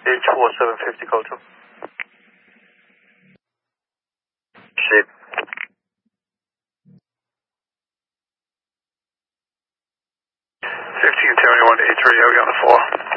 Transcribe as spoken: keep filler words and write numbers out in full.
H four seven fifty, call two. Shit. fifteen seventy-one to eight three, are we on the floor?